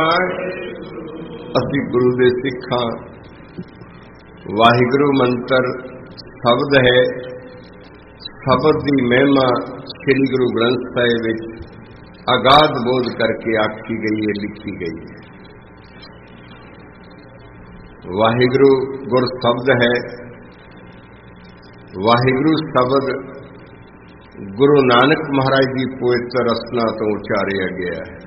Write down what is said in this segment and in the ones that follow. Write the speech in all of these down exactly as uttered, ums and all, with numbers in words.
असी गुरु दे सिखां। वाहिगुरु मंत्र शब्द है, शब्द की महिमा श्री गुरु ग्रंथ साहिब विच अगाध बोध करके आखी गई है, लिखी गई है। वाहिगुरु गुर शब्द है। वाहिगुरु शब्द गुरु नानक महाराज की पवित्र रचना तो उचारिया गया है।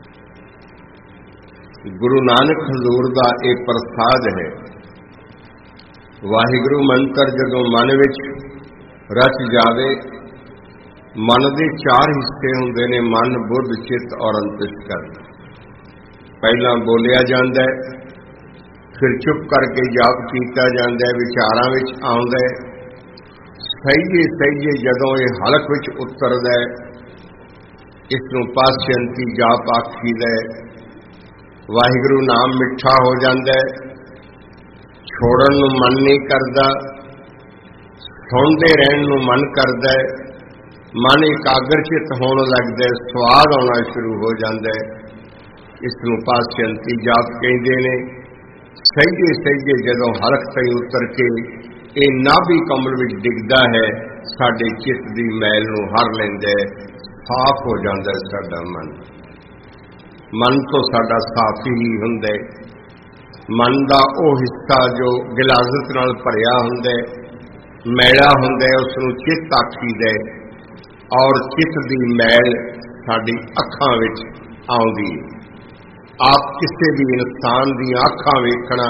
गुरु नानक हजूर का एक प्रसाद है। वाहिगुरु मंत्र जदों मन विच रच जावे, मन के चार हिस्से होंदे ने, मन, बुद्ध, चित्त और अंतस्करण। पहला बोलिया जाता है, फिर चुप करके जाप किया जाता है, विचारां विच आउंदा है। सहीजे सहीजे जदों ये हलक विच उतरदा है, इसनूं पासयंती जाप आखीदा है। वाहिगुरु नाम मिठा हो जाता है, छोड़न नूं मन नहीं करता, सुनते रहन नूं मन करता है, मन एकाग्रचित होने लगता है, स्वाद आना शुरू हो जाता है। इसनूं पासयंती जाप कहते हैं। सहीजे सहीजे जदों हलक तई उतर के ये नाभि कमल विच डिगदा है, साडे चित्त दी मैल नूं हर लैंदा है, साफ हो जाता है साडा मन। मन तो साडा साफ ही हुंदा है। मन का वह हिस्सा जो गिलाजत नाल भरिया हुंदा है, मैला हुंदा है, उसनूं चित्त आखीदा है। और चित्त दी मैल साडी अखां विच आउंदी है। आप किसी भी इंसान दी अखां वेखना,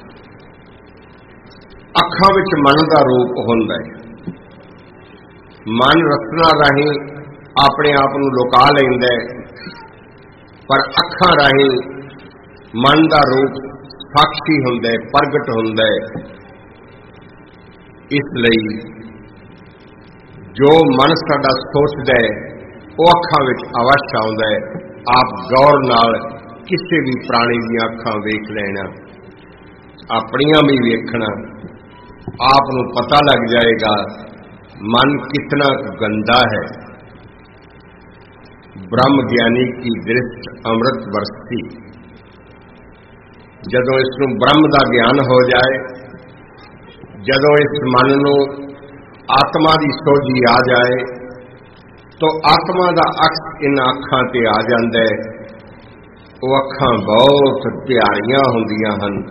अखां विच मन का रूप हुंदा है। मन रसना राहीं अपने आप नूं लुका लैंदा है, पर अखां राहीं मन का रूप साक्षी हुंदा है, प्रगट हुंदा है। इसलिए जो मन साडा सोचदा है वह अखां विच अवश्य आउंदा है। आप गौर नाल किसी भी प्राणी दी अखां वेख लेना, अपनियां भी वेखना, आप नूं पता लग जाएगा मन कितना गंदा है। ब्रह्म ज्ञानी की दृष्टि अमृत बरसती। जदों इसनूं ब्रह्म का ज्ञान हो जाए, जदों इस मन नूं आत्मा की सोझी आ जाए, तो आत्मा का अक्स इन अखां ते आ जाता है। वो अखां बहुत प्यारियां हुंदियां हन।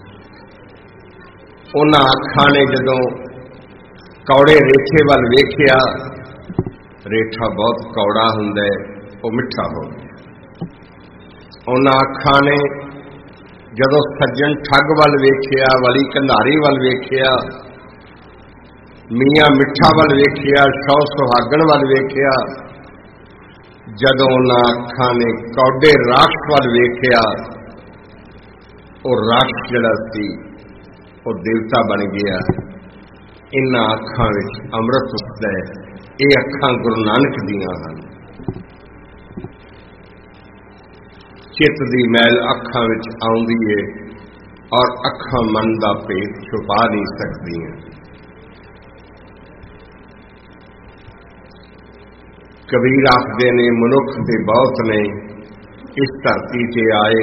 उन्हां अखां ने जदों कौड़े रेठे वल वेखिया, रेठा बहुत कौड़ा हुंदा है, वो मिठा हो गया। उन्हां अखां ने जदों सज्जन ठग वल वेखिया, वली कंधारी वल वेखिया, मियाँ मिठा वल वेखिया, सौ सुहागण वल वेखिया, जदों उन्हां अखां ने कौडे राख वल वेखिया, वो राख जिहड़ा सी वो देवता बन गया। इन्हां अखां विच अमृत उठदा है। ये अखां गुरु नानक दीयां हन। चित्त दी मैल अखां विच आउंदी है और अखां मन दा भेद छुपा नहीं सकदियां। कबीर आखदे ने, मनुख दे बहुत ने इस धरती ते आए,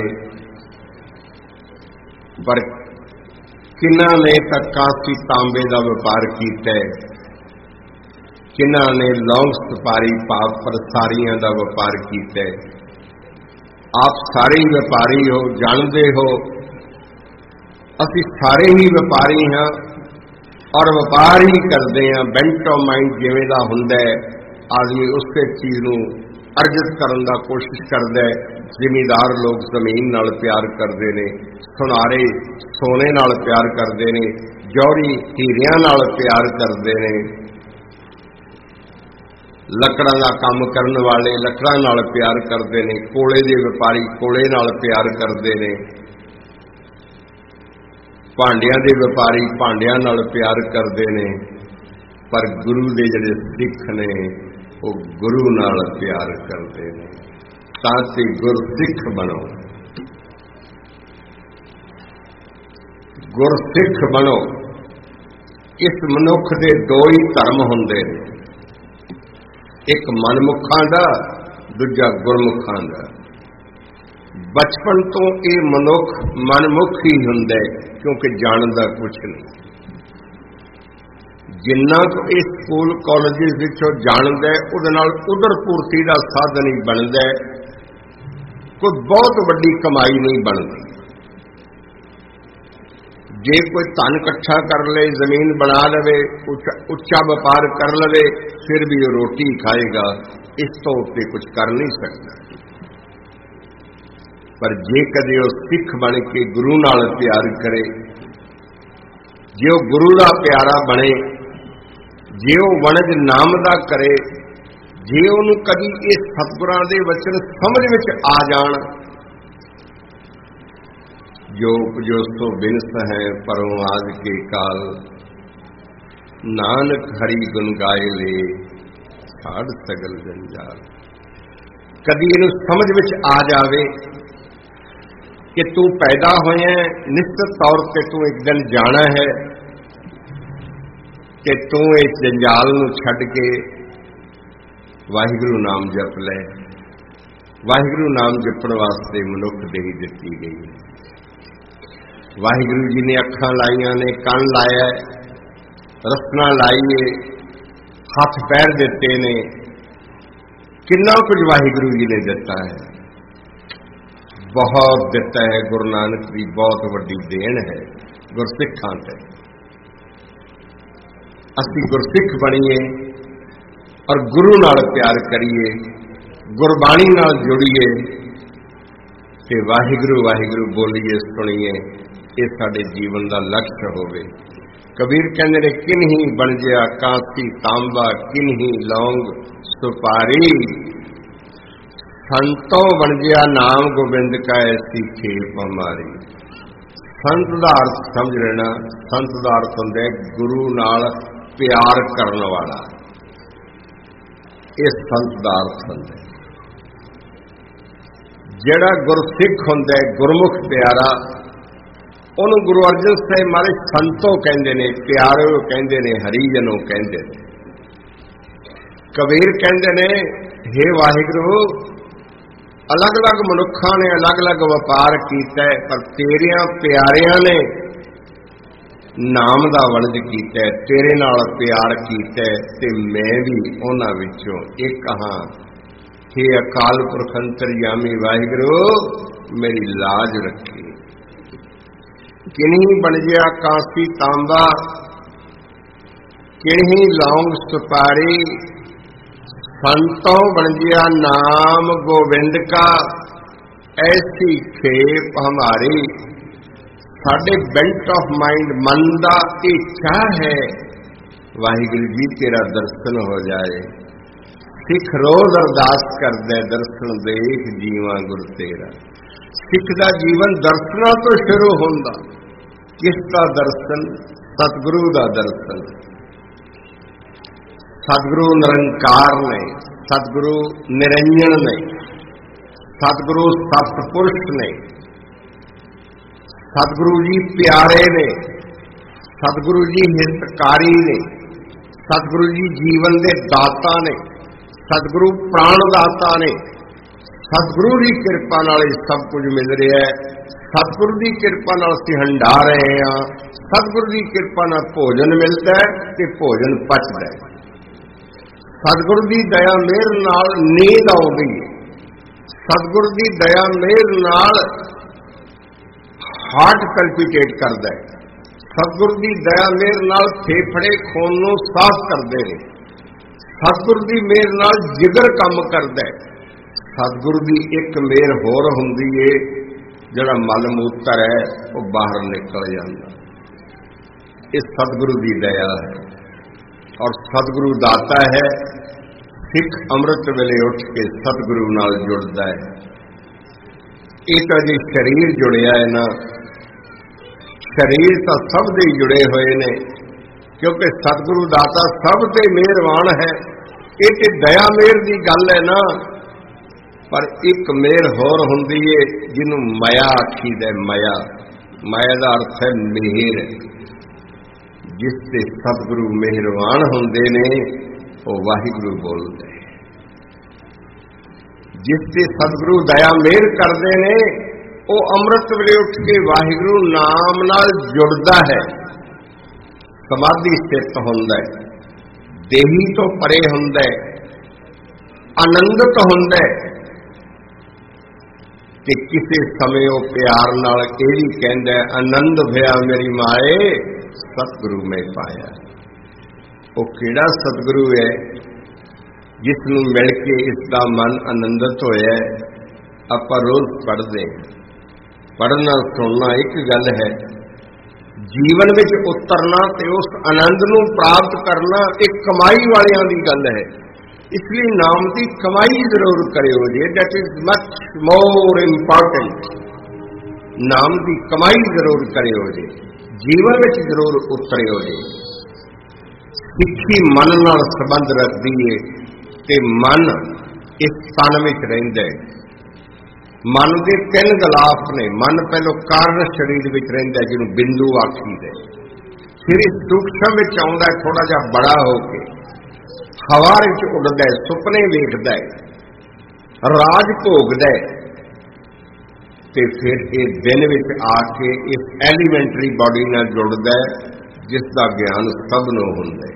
पर किन्हां ने तां कांसी तांबे दा व्यापार कीता है, किन्हां ने लौंग सुपारी पाप प्रसारियां दा व्यापार कीता है। आप सारे ही व्यापारी हो, जानते हो असी सारे ही व्यापारी हाँ और व्यापार ही करते हैं। बेंट ऑफ माइंड जिवें दा हुंदा है, आदमी उससे चीज़ नूं अर्जित करने का कोशिश करता है। जिमीदार लोग जमीन नाल प्यार करते हैं, सुनारे सोने नाल प्यार करते हैं, जौहरी हीरियां नाल प्यार करते हैं, लकड़ां का काम करने वाले लकड़ां नाल प्यार करते हैं, कोले के व्यापारी कोले नाल प्यार करते हैं, भांडियां के व्यापारी भांडियां नाल प्यार करते हैं। पर गुरु के जिहड़े सिख ने वो गुरु नाल प्यार करते हैं। ताकि गुर सिख बनो, गुर सिख बनो। इस मनुख के दो ही धर्म हुंदे ने, एक मनमुखां दा, दूजा गुरमुखां दा। बचपन तो ये मनुख मनमुख ही हुंदा क्योंकि जानदा कुछ नहीं। जिन्ना को इस स्कूल कॉलेज विचों जानदा उहदे नाल उधर पूर्ति का साधन ही बनदा, कोई बहुत वड्डी कमाई नहीं बनती। जे कोई धन इकट्ठा कर ले, जमीन बना लवे, उच्चा, उच्चा व्यापार कर लवे, फिर भी वो रोटी खाएगा, इस तो उत्ते कुछ कर नहीं सकता। पर जे कदे वो सिख बन के गुरु नाल प्यार करे, जे वो गुरु का प्यारा बने, जे वो वणज नाम दा करे, जे उन्होंने कभी इस सतगुरां दे वचन समझ विच आ जाण, जो जो सो बिनस है परों आज के काल, नानक हरि गुण गाए ले छाड़ सगल जंजाल। कदी इनू समझ विच आ जावे कि तू पैदा होया निश्चित तौर पर तू एक दिन जाना है, कि तू इस जंजाल नू छड्ड के वाहिगुरू नाम जप ले। वाहिगुरू नाम जपण वास्ते मनुख देही दिती गई है। वाहिगुरू जी ने अखां लाइया ने, कन लाया, रसना लाई है, हथ पैर दिते ने, कितना कुछ वाहिगुरू जी ने दिता है, बहुत दिता है। गुरु नानक की बहुत वड्डी देन है गुरसिखां ते। असीं गुरसिख बणीए और गुरु नाल प्यार करिए, गुरबाणी नाल जुड़िए ते वाहिगुरू वाहिगुरू बोलीए, सुणीए, ये साडे जीवन का लक्ष्य होवे। कबीर कहंदे ने किन ही बन गया कांसी तांबा, किन ही लौंग सुपारी, संतों बन गया नाम गोबिंद का ऐसी खेप हमारी। संत दा अर्थ समझ लेना, संत दा अर्थ हुंदा गुरु नाल प्यार करने वाला, इस संत दा अर्थ हुंदा। जिहड़ा गुरसिख हुंदा गुरमुख प्यारा, उन्होंने गुरु अर्जन साहिब महाराज संतों कहते हैं, प्यारो कहते हैं, हरिजनों कहते हैं। कबीर कहते हैं हे वाहिगुरू, अलग अलग मनुखा ने अलग अलग व्यापार किया, पर तेरिया प्यारिया ने नाम का वणज किया, तेरे नाल प्यार किया, ते मैं भी उन्हां विचों एक हाँ। हे अकाल पुरख अंतरयामी वाहिगुरू, मेरी लाज रखी। किन्हीं बन गया कांसी तांबा, किन्हीं लौंग सुपारी, संतों बन गया नाम गोविंद का ऐसी खेप हमारी। साडे बेंट ऑफ माइंड मन दा इच्छा है वाहिगुरू जी तेरा दर्शन हो जाए। सिख रोज अरदास करदे, दर्शन देख जीवा गुर तेरा। सिख दा जीवन दर्शनां तो शुरू होंदा। किसका दर्शन? सतगुरु का दर्शन। सतगुरु निरंकार ने, सतगुरु निरंजन ने, सतगुरु सतपुरुष ने, सतगुरु जी प्यारे ने, सतगुरु जी हितकारी ने, सतगुरु जी जीवन के दाता ने, सतगुरु प्राणदाता ने। सतगुरु की कृपा नाल सब कुछ मिल रहा है। सतगुरु की कृपा नाल असीं हंडा रहे हैं। सतगुरु की कृपा नाल भोजन मिलता है ते भोजन पचदा है। सतगुरु की दया मेहर नाल नींद आउंदी है। सतगुरु की दया मेहर नाल हार्ट कल्पिटेट करता है। सतगुरु की दया मेहर नाल फेफड़े खून नूं साफ करते हैं। सतगुरु की मेहर नाल जिगर काम करता है। सतगुरु की एक मेहर होर हुंदी है, जिहड़ा मल मूत्र है वो बाहर निकल जाता। इस सतगुरु की दया है और सतगुरु दाता है। सिख अमृत वेले उठ के सतगुरु नाल जुड़ता है। ये तो जी शरीर जुड़िया है ना, शरीर तो सब दे जुड़े हुए ने, क्योंकि सतगुरु दाता सब ते मेहरबान है। ये तो दया मेहर की गल है ना, पर एक मेहर होर हुंदी है जिन्हों माया आखीदा। माया माया का अर्थ है मेहर। जिस ते सतगुरु मेहरबान हुंदे ने वो वाहिगुरू बोलदे। जिस ते सतगुरु दया मेहर करते ने ਉਹ ਅੰਮ੍ਰਿਤ ਵੇਲੇ ਉੱਠ ਕੇ ਵਾਹਿਗੁਰੂ ਨਾਮ ਨਾਲ ਜੁੜਦਾ ਹੈ, ਸਮਾਧੀ ਸਥਿਤ ਹੁੰਦਾ ਹੈ, ਦੇਹੀ ਤੋਂ ਪਰੇ ਹੁੰਦਾ ਹੈ, ਆਨੰਦਿਤ ਹੁੰਦਾ ਹੈ। ਤੇ ਕਿਸੇ ਸਮੇਂ ਉਹ ਪਿਆਰ ਨਾਲ ਇਹ ਵੀ ਕਹਿੰਦਾ ਆਨੰਦ ਭਇਆ ਮੇਰੀ ਮਾਏ ਸਤਿਗੁਰੂ ਮੈਂ ਪਾਇਆ। ਉਹ ਕਿਹੜਾ ਸਤਿਗੁਰੂ ਹੈ ਜਿਸ ਨੂੰ ਮਿਲ ਕੇ ਇਸ ਦਾ ਮਨ ਆਨੰਦਿਤ ਹੋਇਆ। ਆਪਾਂ ਰੋਜ਼ ਪੜ੍ਹਦੇ ਹਾਂ, ਪੜ੍ਹਨਾ ਸੁਣਨਾ ਇੱਕ ਗੱਲ ਹੈ, ਜੀਵਨ ਵਿੱਚ ਉਤਰਨਾ ਤੇ ਉਸ ਆਨੰਦ ਨੂੰ ਪ੍ਰਾਪਤ ਕਰਨਾ ਇੱਕ ਕਮਾਈ ਵਾਲਿਆਂ ਦੀ ਗੱਲ ਹੈ। ਇਸ ਲਈ ਨਾਮ ਦੀ ਕਮਾਈ ਜ਼ਰੂਰ ਕਰਿਓ ਜੀ, that is much more important. ਨਾਮ ਦੀ ਕਮਾਈ ਜ਼ਰੂਰ ਕਰਿਓ ਜੀ, ਜੀਵਨ ਵਿੱਚ ਜ਼ਰੂਰ ਉਤਰਿਓ ਜੀ। ਸਿੱਖੀ ਮਨ ਨਾਲ ਸੰਬੰਧ ਰੱਖਦੀ ਹੈ ਤੇ ਮਨ ਇਸ ਤਨ ਵਿੱਚ ਰਹਿੰਦਾ ਹੈ। ਮਨ ਦੇ ਤਿੰਨ ਗਲਾਫ ਨੇ। ਮਨ ਪਹਿਲੋਂ ਕਾਰਨ ਸਰੀਰ ਵਿੱਚ ਰਹਿੰਦਾ ਜਿਹਨੂੰ ਬਿੰਦੂ ਆਖੀਦਾ, ਫਿਰ ਇਸ ਸੂਖਮ ਵਿੱਚ ਆਉਂਦਾ ਥੋੜਾ ਜਿਹਾ ਬੜਾ ਹੋ ਕੇ, ਹਵਾ ਵਿੱਚ ਉੱਡਦਾ, ਸੁਪਨੇ ਵੇਖਦਾ, ਰਾਜ ਭੋਗਦਾ, ਤੇ ਫਿਰ ਇਹ ਦਿਨ ਵਿੱਚ ਆ ਕੇ ਇਸ ਐਲੀਮੈਂਟਰੀ ਬਾਡੀ ਨਾਲ ਜੁੜਦਾ ਜਿਸ ਦਾ ਗਿਆਨ ਸਭ ਨੂੰ ਹੁੰਦਾ।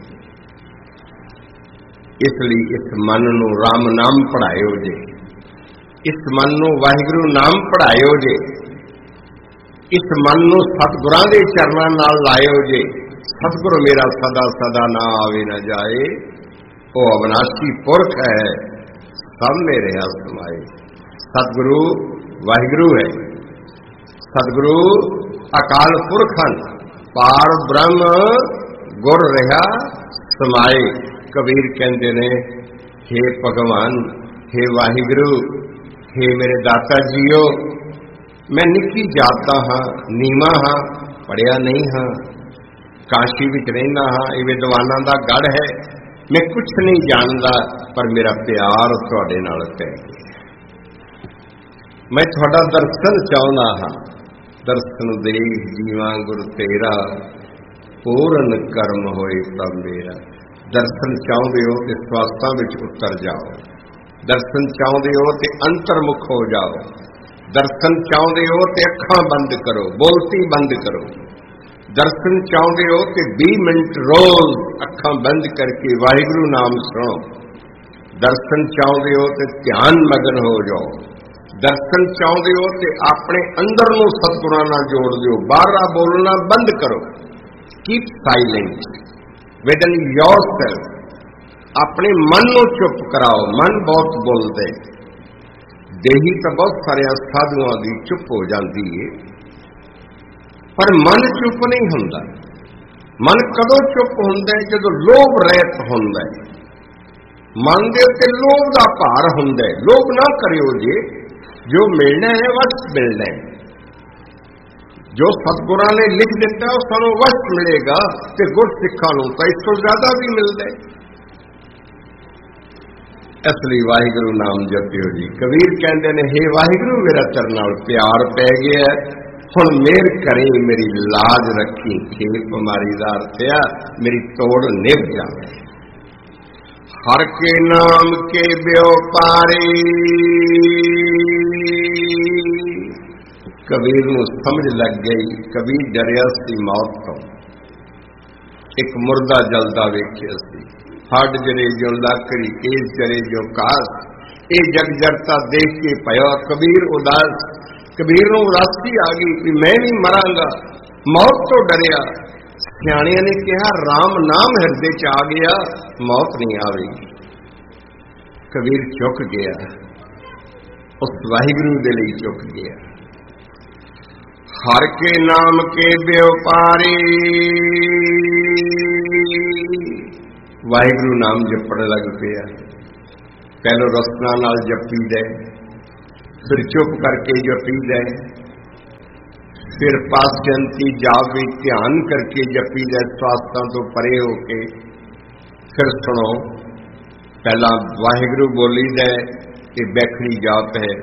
ਇਸ ਲਈ ਇਸ ਮਨ ਨੂੰ ਰਾਮ ਨਾਮ ਪੜ੍ਹਾਇਓ ਜੇ, ਇਸ ਮਨ ਨੂੰ ਵਾਹਿਗੁਰੂ ਨਾਮ ਪੜ੍ਹਾਇਓ ਜੇ, ਇਸ ਮਨ ਨੂੰ ਸਤਿਗੁਰਾਂ ਦੇ ਚਰਨਾਂ ਨਾਲ ਲਾਇਓ ਜੇ। ਸਤਿਗੁਰ ਮੇਰਾ ਸਦਾ ਸਦਾ ਨਾ ਆਵੇ ਨਾ ਜਾਏ, ਉਹ ਅਵਨਾਸ਼ੀ ਪੁਰਖ ਹੈ ਸਭ ਮੇਰੇ ਸਮਾਏ। ਸਤਿਗੁਰੂ ਵਾਹਿਗੁਰੂ ਹੈ, ਸਤਿਗੁਰੂ ਅਕਾਲ ਪੁਰਖ ਹਨ, ਪਾਰ ਬ੍ਰਹਮ ਗੁਰ ਰਿਹਾ ਸਮਾਏ। ਕਬੀਰ ਕਹਿੰਦੇ ਨੇ, ਹੇ ਭਗਵਾਨ, ਹੇ ਵਾਹਿਗੁਰੂ, ਹੇ ਮੇਰੇ ਦਾਤਾ ਜੀਓ, ਮੈਂ ਨਿੱਕੀ ਜਾਤ ਹਾਂ, ਨੀਵਾਂ ਹਾਂ, ਪੜ੍ਹਿਆ ਨਹੀਂ ਹਾਂ, ਕਾਸ਼ੀ ਵਿੱਚ ਰਹਿੰਦਾ ਹਾਂ, ਇਹ ਵਿਦਵਾਨਾਂ ਦਾ ਗੜ੍ਹ ਹੈ, ਮੈਂ ਕੁਛ ਨਹੀਂ ਜਾਣਦਾ, ਪਰ ਮੇਰਾ ਪਿਆਰ ਤੁਹਾਡੇ ਨਾਲ ਪੈ ਗਿਆ। ਮੈਂ ਤੁਹਾਡਾ ਦਰਸ਼ਨ ਚਾਹੁੰਦਾ ਹਾਂ, ਦਰਸ਼ਨ ਦੇਖ ਜੀਵਾਂ ਗੁਰ ਤੇਰਾ, ਪੂਰਨ ਕਰਮ ਹੋਏ ਪ੍ਰਭ ਮੇਰਾ। ਦਰਸ਼ਨ ਚਾਹੁੰਦੇ ਹੋ ਤੇ ਸਵਾਸਾਂ ਵਿੱਚ ਉਤਰ ਜਾਓ, ਦਰਸ਼ਨ ਚਾਹੁੰਦੇ ਹੋ ਤੇ ਅੰਤਰਮੁਖ ਹੋ ਜਾਓ, ਦਰਸ਼ਨ ਚਾਹੁੰਦੇ ਹੋ ਤੇ ਅੱਖਾਂ ਬੰਦ ਕਰੋ, ਬੋਲਤੀ ਬੰਦ ਕਰੋ। ਦਰਸ਼ਨ ਚਾਹੁੰਦੇ ਹੋ ਤੇ ਵੀਹ ਮਿੰਟ ਰੋਜ਼ ਅੱਖਾਂ ਬੰਦ ਕਰਕੇ ਵਾਹਿਗੁਰੂ ਨਾਮ ਸੁਣੋ। ਦਰਸ਼ਨ ਚਾਹੁੰਦੇ ਹੋ ਤੇ ਧਿਆਨ ਮਗਨ ਹੋ ਜਾਓ। ਦਰਸ਼ਨ ਚਾਹੁੰਦੇ ਹੋ ਤੇ ਆਪਣੇ ਅੰਦਰ ਨੂੰ ਸਤਿਗੁਰਾਂ ਨਾਲ ਜੋੜ ਦਿਓ, ਬਾਹਰ ਬੋਲਣਾ ਬੰਦ ਕਰੋ। Keep silent within yourself। ਆਪਣੇ ਮਨ ਨੂੰ ਚੁੱਪ ਕਰਾਓ। ਮਨ ਬਹੁਤ ਬੋਲਦੇ, ਦੇਹੀ ਤਾਂ ਬਹੁਤ ਸਾਰਿਆਂ ਸਾਧੂਆਂ ਦੀ ਚੁੱਪ ਹੋ ਜਾਂਦੀ ਹੈ, ਪਰ ਮਨ ਚੁੱਪ ਨਹੀਂ ਹੁੰਦਾ। ਮਨ ਕਦੋਂ ਚੁੱਪ ਹੁੰਦਾ? ਜਦੋਂ ਲੋਭ ਰਹਿਤ ਹੁੰਦਾ। ਮਨ ਦੇ ਉੱਤੇ ਲੋਭ ਦਾ ਭਾਰ ਹੁੰਦਾ। ਲੋਭ ਨਾ ਕਰਿਓ ਜੀ, ਜੋ ਮਿਲਣਾ ਹੈ ਵਸ ਮਿਲਣਾ ਹੈ। ਜੋ ਸਤਿਗੁਰਾਂ ਨੇ ਲਿਖ ਦਿੱਤਾ ਉਹ ਸਾਨੂੰ ਵਸ ਮਿਲੇਗਾ, ਤੇ ਗੁਰ ਸਿੱਖਾਂ ਨੂੰ ਤਾਂ ਇਸ ਤੋਂ ਜ਼ਿਆਦਾ ਵੀ ਮਿਲਦਾ। ਇਸ ਲਈ ਵਾਹਿਗੁਰੂ ਨਾਮ ਜਪਿਓ ਜੀ। ਕਬੀਰ ਕਹਿੰਦੇ ਨੇ, ਹੇ ਵਾਹਿਗੁਰੂ, ਮੇਰਾ ਤੇਰੇ ਨਾਲ ਪਿਆਰ ਪੈ ਗਿਆ, ਹੁਣ ਮਿਹਰ ਕਰੀ, ਮੇਰੀ ਲਾਜ ਰੱਖੀ, ਖੇਪ ਮਾਰੀ ਦਾ ਅਰਥਿਆ ਮੇਰੀ ਤੋੜ ਨਿਭ ਜਾਵੇ। ਹਰ ਕੇ ਨਾਮ ਕੇ ਵਿਉਪਾਰੀ। ਕਬੀਰ ਨੂੰ ਸਮਝ ਲੱਗ ਗਈ, ਕਬੀਰ ਡਰਿਆ ਸੀ ਮੌਤ ਤੋਂ। ਇੱਕ ਮੁਰਦਾ ਜਲਦਾ ਵੇਖਿਆ ਸੀ, ਹੱਡ ਜਰੇ ਜੋ ਲਾਕੜੀ, ਕੇਸ ਜਰੇ ਜੋ ਕਾਸ, ਇਹ ਜਗ ਜਰਤਾ ਦੇਖ ਕੇ ਪਿਆ ਕਬੀਰ ਉਦਾਸ। ਕਬੀਰ ਨੂੰ ਉਦਾਸੀ ਆ ਗਈ ਕਿ ਮੈਂ ਵੀ ਮਰਾਂਗਾ, ਮੌਤ ਤੋਂ ਡਰਿਆ। ਸਿਆਣਿਆਂ ਨੇ ਕਿਹਾ, ਰਾਮ ਨਾਮ ਹਿਰਦੇ ਚ ਆ ਗਿਆ, ਮੌਤ ਨਹੀਂ ਆਵੇਗੀ। ਕਬੀਰ ਝੁਕ ਗਿਆ, ਉਸ ਵਾਹਿਗੁਰੂ ਦੇ ਲਈ ਝੁਕ ਗਿਆ। ਹਰ ਕੇ ਨਾਮ ਕੇ ਵਿਉਪਾਰੀ। ਵਾਹਿਗੁਰੂ ਨਾਮ ਜਪਣ ਲੱਗ ਪਿਆ। ਪਹਿਲੋਂ ਰਸਨਾ ਨਾਲ ਜਪੀ ਦੇ, ਫਿਰ ਚੁੱਪ ਕਰਕੇ ਜਪੀ ਦੇ, ਫਿਰ ਪਾਸਜੰਤੀ ਜਾਪ ਵਿੱਚ ਧਿਆਨ ਕਰਕੇ ਜਪੀ ਦੇ, ਸਵਾਸਾਂ ਤੋਂ ਪਰੇ ਹੋ ਕੇ। ਫਿਰ ਸੁਣੋ, ਪਹਿਲਾਂ ਵਾਹਿਗੁਰੂ ਬੋਲੀ ਦੇ, ਇਹ ਬੈਖਰੀ ਜਾਪ ਹੈ।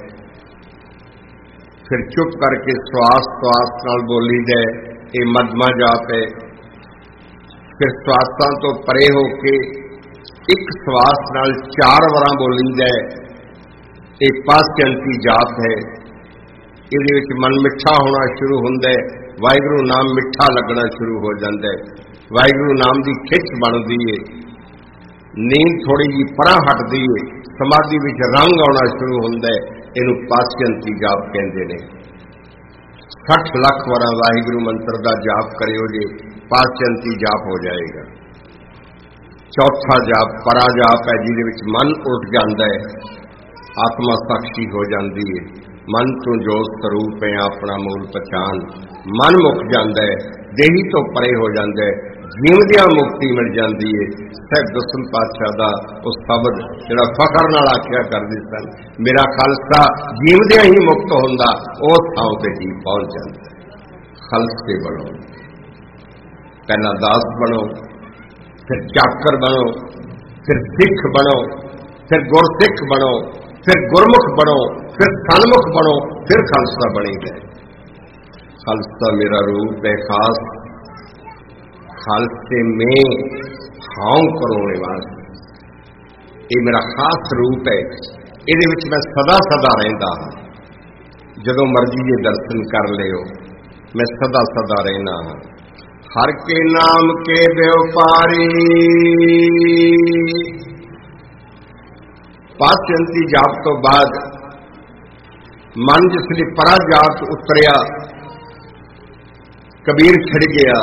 ਫਿਰ ਚੁੱਪ ਕਰਕੇ ਸਵਾਸ ਸਵਾਸ ਨਾਲ ਬੋਲੀ ਦੇ, ਇਹ ਮਧਮਾ ਜਾਪ ਹੈ। ਫਿਰ ਸਵਾਸਾਂ ਤੋਂ ਪਰੇ ਹੋ ਕੇ ਇੱਕ ਸਵਾਸ ਨਾਲ ਚਾਰ ਵਾਰਾਂ ਬੋਲੀ ਦੇ, ਇਹ ਪਾਸਚੰਤੀ ਜਾਪ है। ਇਹਦੇ ਵਿੱਚ ਮਨ ਮਿੱਠਾ ਹੋਣਾ ਸ਼ੁਰੂ ਹੁੰਦਾ ਹੈ, ਵਾਹਿਗੁਰੂ ਨਾਮ ਮਿੱਠਾ ਲੱਗਣਾ ਸ਼ੁਰੂ ਹੋ ਜਾਂਦਾ ਹੈ, ਵਾਹਿਗੁਰੂ ਨਾਮ ਦੀ ਖਿੱਚ ਬਣਦੀ ਹੈ, ਨੀਂਦ ਥੋੜੀ ਜਿਹੀ ਪਰਾਂ ਹਟਦੀ ਹੈ, ਸਮਾਧੀ ਵਿੱਚ ਰੰਗ ਆਉਣਾ ਸ਼ੁਰੂ ਹੁੰਦਾ ਹੈ। ਇਹਨੂੰ ਪਾਸਚੰਤੀ ਜਾਪ ਕਹਿੰਦੇ ਨੇ। ਸੱਠ ਲੱਖ ਵਾਰਾਂ ਵਾਹਿਗੁਰੂ ਮੰਤਰ ਦਾ ਜਾਪ ਕਰਿਓ ਜੇ, ਪਾਸਚੰਤੀ ਜਾਪ ਹੋ ਜਾਏਗਾ। ਚੌਥਾ ਜਾਪ ਪਰਾ ਜਾਪ ਹੈ, ਜਿਹਦੇ ਵਿੱਚ ਮਨ ਉੱਠ ਜਾਂਦਾ ਹੈ, ਆਤਮਾ ਸਾਖੀ ਹੋ ਜਾਂਦੀ ਹੈ। ਮਨ ਤੋਂ ਜੋ ਸਰੂਪ ਹੈ ਆਪਣਾ ਮੂਲ ਪਛਾਣ, ਮਨ ਮੁੱਕ ਜਾਂਦਾ ਹੈ, ਦੇਹੀ ਤੋਂ ਪਰੇ ਹੋ ਜਾਂਦਾ ਹੈ, ਜੀਵਦਿਆਂ ਮੁਕਤੀ ਮਿਲ ਜਾਂਦੀ ਹੈ। ਸਾਹਿਬ ਦਸਮ ਪਾਤਸ਼ਾਹ ਦਾ ਉਹ ਸ਼ਬਦ ਜਿਹੜਾ ਫਖਰ ਨਾਲ ਆਖਿਆ ਕਰਦੇ ਸਨ, ਮੇਰਾ ਖਾਲਸਾ ਜੀਵਦਿਆਂ ਹੀ ਮੁਕਤ ਹੁੰਦਾ, ਉਸ ਥਾਂ ਤੇ ਜੀ ਪਹੁੰਚ ਜਾਂਦਾ। ਖਾਲਸੇ ਬਣੋ, ਪਹਿਲਾਂ ਦਾਸ ਬਣੋ, ਫਿਰ ਚਾਕਰ ਬਣੋ, ਫਿਰ ਸਿੱਖ ਬਣੋ, ਫਿਰ ਗੁਰਸਿੱਖ ਬਣੋ, ਫਿਰ ਗੁਰਮੁਖ ਬਣੋ, फिर सन्मुख बनो, फिर खालसा बनी गए। खालसा मेरा रूप है खास, खालसे में हाउ करो निवास। ये मेरा खास रूप है, ਇਹਦੇ ਵਿੱਚ मैं सदा सदा रहता हाँ। ਜਦੋਂ मर्जी ये दर्शन कर लियो, मैं सदा सदा रहना हाँ। हर के नाम के व्यापारी। पासचंती जाप तो बाद मन जिसलिए परा जात उतरिया, कबीर छिड़ गया।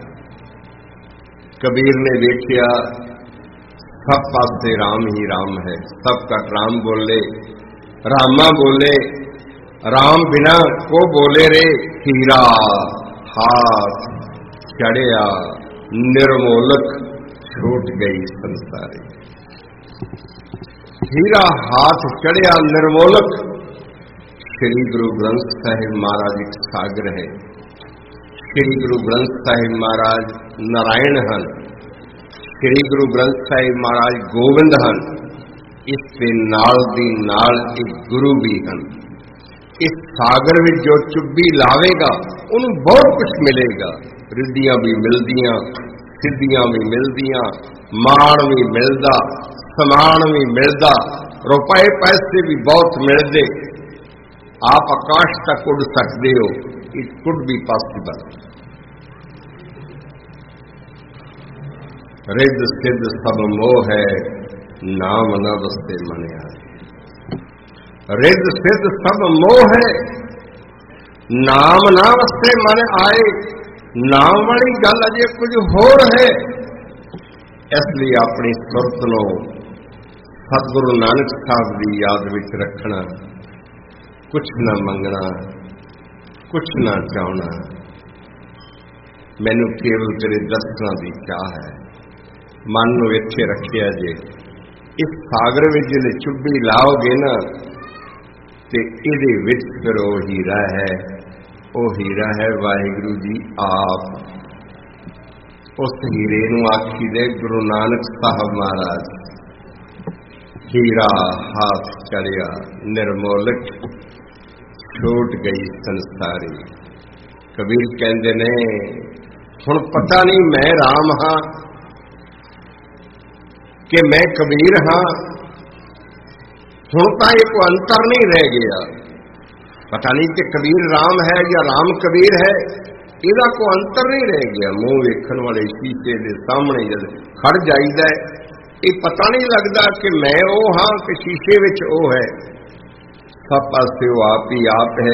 कबीर ने देखिया सब पासे राम ही राम है, सबका राम बोले, रामा बोले, राम बिना को बोले रे। हीरा हाथ चढ़िया निर्मोलक, छूट गई संसारी। हीरा हाथ चढ़िया निर्मोलक। श्री गुरु ग्रंथ साहिब महाराज एक सागर है। श्री गुरु ग्रंथ साहिब महाराज नारायण हन, श्री गुरु ग्रंथ साहिब महाराज गोविंद हन। इस दे नाल दी नाल एक गुरु भी हन। इस सागर में जो चुब्बी लावेगा उन्हें बहुत कुछ मिलेगा। रिद्धियां भी मिलदियां, सिद्धियां भी मिलदियां, मान भी मिलदा, समान भी मिलदा, रुपए पैसे भी बहुत मिलते। आप आकाश तक उड़ सकते हो, it could be possible. Riddh सिद्ध सब मोह है, नाम न बसते मन आए। रिद्ध सिद्ध सब मोह है, नाम ना बसते मन आए। नाम वाली गल अजे कुछ होर है। इसलिए अपनी सुरत नो सतगुरु नानक साहब की याद विच रखना, कुछ ना मंगना, कुछ ना चाहना, मैनू केवल तेरे दर्शना की चाह है। मन नूं इत्थे रखिया जे, इस सागर में जिहड़े चुब्बी लाओगे ना, ते इहदे विच फिर वो हीरा है, वो हीरा है वाहिगुरू जी आप। उस हीरे नूं आखी दे गुरु नानक साहब महाराज। हीरा हाथ चढ़िया निर्मोलक, छूट गई संसारी। कबीर कहते ने हुण पता नहीं मैं राम हाँ कि मैं कबीर हाँ। हुण तां एक अंतर नहीं रह गया। पता नहीं कि कबीर राम है या राम कबीर है, ਇਹਦਾ को अंतर नहीं रह गया। मुंह वेखण वाले शीशे के सामने जब खड़ जाइदा है, ये पता नहीं लगता कि मैं वो हाँ कि शीशे विच वो है। सब पासे वो आप ही आप है।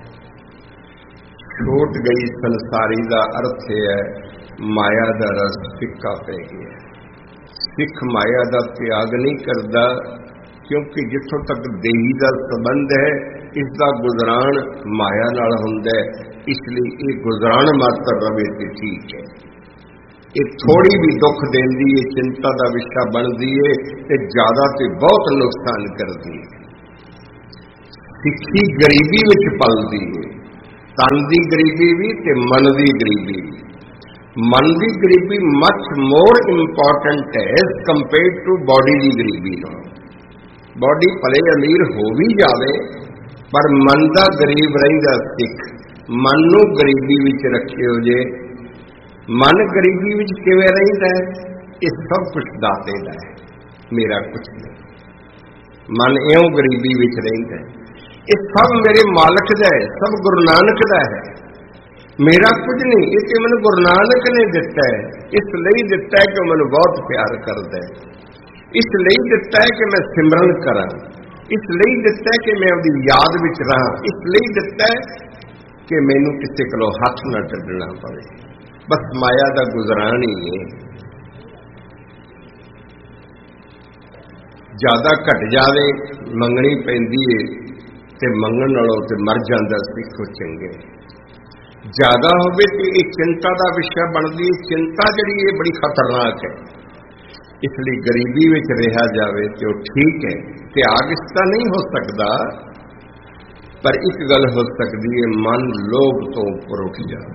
छूट गई संसारी का अर्थ है माया का रस फिक्का पै गया। सिख माया का त्याग नहीं करता, क्योंकि जिथों तक देही का संबंध है इसका गुजरान माया नाल हुंदा है। इसलिए ये गुजरान मात्र रवे तो ठीक है। ये थोड़ी भी दुख देंदी है, चिंता का विषय बनती है, तो ज्यादा तो बहुत नुकसान करती है। सिक्खी गरीबी विच पलती है, तन की गरीबी भी ते मन की गरीबी भी। मन की गरीबी मच मोर इंपॉर्टेंट है एज कंपेयर टू बॉडी की गरीबी। बॉडी भले अमीर हो भी जाए पर मन का गरीब रहिंदा सिख। मन नूं गरीबी विच रखियो जे। मन गरीबी विच किवें रहिंदा है? ये सब कुछ दाते दा है, मेरा कुछ नहीं। मन इयों गरीबी विच रहिंदा है। ये सब मेरे मालक दा है, सब गुरु नानक दा है, मेरा कुछ नहीं। ये तो मैनूं गुरु नानक ने दिता है, इसलिए दिता है कि मैनूं बहुत प्यार करदा है, इसलिए दिता है कि मैं सिमरन करां, इसलिए दिता है कि मैं उसदी याद विच रहां, इसलिए दिता है कि मैनूं किसी कोलों हथ ना टड्डना पवे। बस माया दा गुजरान ही है। ज्यादा घट जाए मंगनी पैंदी है ते मंगण नालों ते मर जांदा सिखो चंगे। ज्यादा होवे ते ये चिंता का विषय बनती है। चिंता जिहड़ी है बड़ी खतरनाक है, इसलिए गरीबी विच रहा जाए तो ठीक है। त्याग इसका नहीं हो सकता, पर एक गल हो सकती है, मन लोभ तो ऊपर उठ जाए।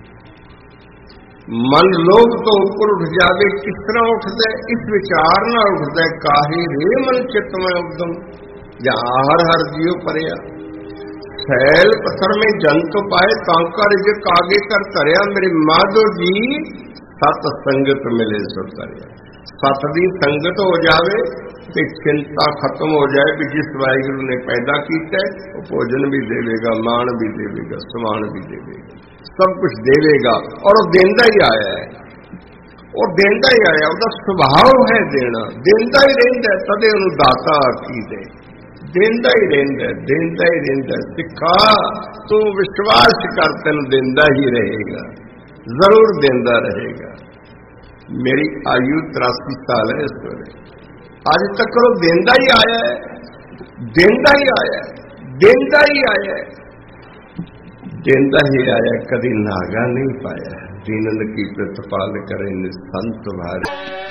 मन लोभ तो ऊपर उठ जाए, किस तरह उठता है? इस विचार ना उठता है, काहे रे मन चित्त में उद्यम, जहाँ हर हर जियो परया। सैल पत्थर में जंत पाए, कांका रिजक आगे कर तरया। मेरे माधो जी सत संगत मिले सो तरया। सत दी संगत हो जावे ते चिंता खत्म हो जाए कि जिस वाहिगुरु ने पैदा किया वो भोजन भी देवेगा, मान भी देवेगा, समान भी देवेगा, सब कुछ देवेगा। और वो देंदा ही आया है, और देंदा ही आया, उसका स्वभाव है देना, देंदा ही रहिंदा, तदे उन्हें दाता आखी दे। देंदा ही रहिंदा, देंदा ही रहिंदा। सिखा तू विश्वास कर, तेन देंदा ही रहेगा, जरूर देंदा रहेगा। मेरी आयु तिरासी साल है इस वेले, अज तक वो देंदा ही आया है, देंदा ही आया है, देंदा ही आया है, देंदा ही आया। कभी नागा नहीं पाया। दीनन की प्रतिपाल करे निसंत भारी।